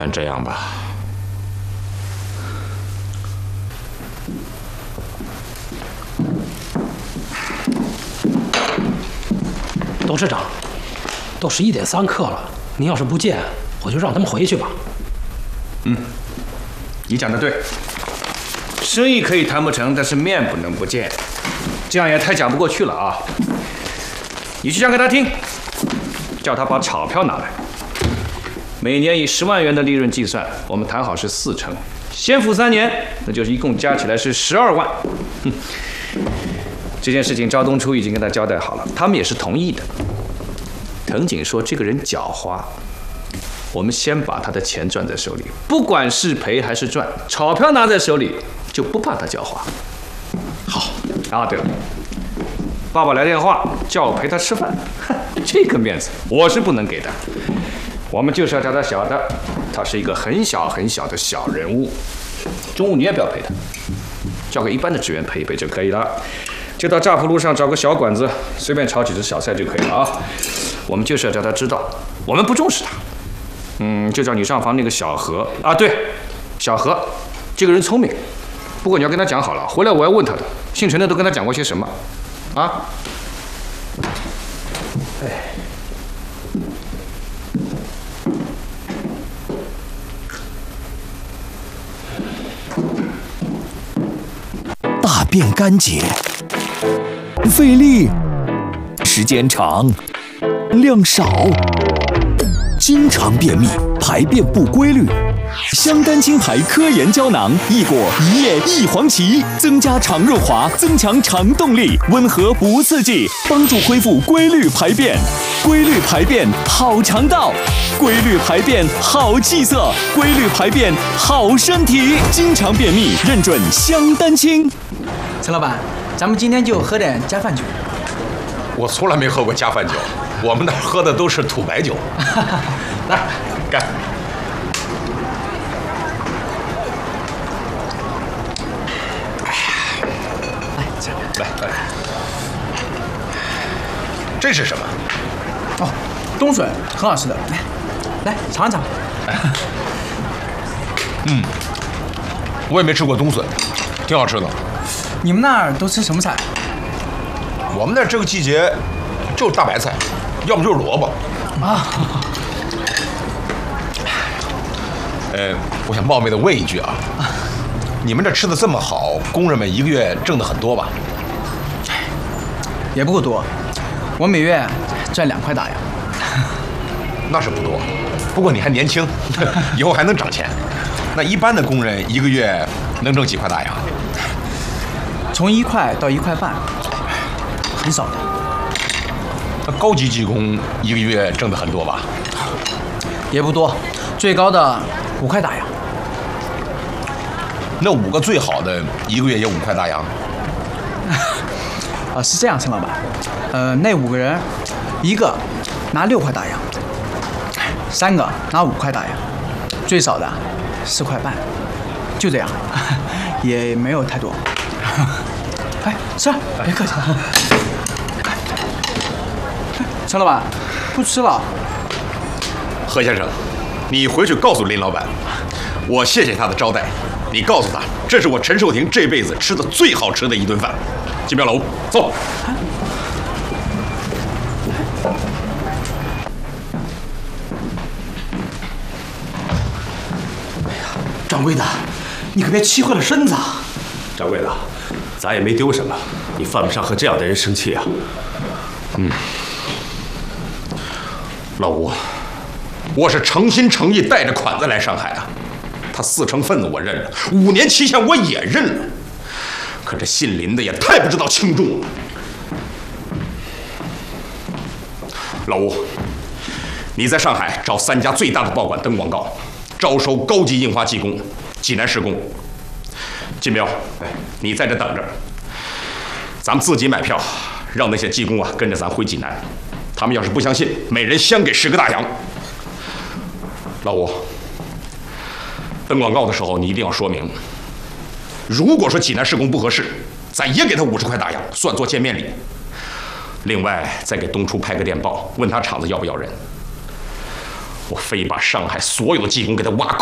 先这样吧。 董事长，都11点3刻了，您要是不见，我就让他们回去吧。 你讲的对，生意可以谈不成，但是面不能不见，这样也太讲不过去了啊！你去讲给他听，叫他把钞票拿来。每年以10万元的利润计算，我们谈好是4成，先付3年，那就是一共加起来是12万。这件事情赵东初已经跟他交代好了，他们也是同意的。藤井说这个人狡猾，我们先把他的钱攥在手里，不管是赔还是赚，钞票拿在手里就不怕他狡猾。好啊，对了，爸爸来电话叫我陪他吃饭，这个面子我是不能给的。我们就是要叫他晓得，他是一个很小很小的小人物。中午你也不要陪他，交给一般的职员陪一陪就可以了。就到乍浦路上找个小馆子，随便炒几只小菜就可以了啊。我们就是要叫他知道，我们不重视他。就叫你上房那个小何啊，对，小何，这个人聪明，不过你要跟他讲好了，回来我要问他的，姓陈的都跟他讲过些什么，啊？ 大便干结，费力，时间长，量少，经常便秘，排便不规律。香丹青牌科研胶囊，一果一叶一黄芪，增加肠润滑，增强肠动力，温和不刺激，帮助恢复规律排便。规律排便好肠道，规律排便好气色，规律排便好身体。经常便秘，认准香丹青。 陈老板，咱们今天就喝点加饭酒。 我从来没喝过加饭酒，我们那儿喝的都是土白酒。来，干！来，这是什么？ 哦，冬笋，很好吃的。来尝一尝。 我也没吃过冬笋，挺好吃的。 你们那儿都吃什么菜？ 我们那儿这个季节就是大白菜，要么就是萝卜。 啊。 我想冒昧的问一句啊，你们这吃的这么好，工人们一个月挣得很多吧？ 也不够多，我每月赚2块大洋。 那是不多，不过你还年轻，以后还能涨钱。那一般的工人一个月能挣几块大洋？ 从1块到1块半，很少的。 那高级技工一个月挣得很多吧？ 也不多，最高的5块大洋。 那5个最好的一个月也5块大洋？ 是这样，陈老板，那5个人，一个拿6块大洋，3个拿5块大洋，最少的4块半，就这样，也没有太多。哎，吃，别客气。陈老板，不吃了。 何先生，你回去告诉林老板，我谢谢他的招待。你告诉他，这是我陈寿亭这辈子吃的最好吃的一顿饭。金标老吴，走。 掌柜的，你可别欺坏了身子。 掌柜的，咱也没丢什么，你犯不上和这样的人生气啊。 老吴，我是诚心诚意带着款子来上海的。他4成份子我认了，5年期限我也认了，可这姓林的也太不知道轻重了。老吴，你在上海找3家最大的报馆登广告，招收高级印花技工，济南施工。金彪，你在这等着，咱们自己买票，让那些技工跟着咱回济南。他们要是不相信，每人先给10个大洋。老吴，登广告的时候你一定要说明，如果说济南施工不合适，咱也给他50块大洋，算作见面礼。另外再给东初拍个电报，问他厂子要不要人。 我非把上海所有的技工给他挖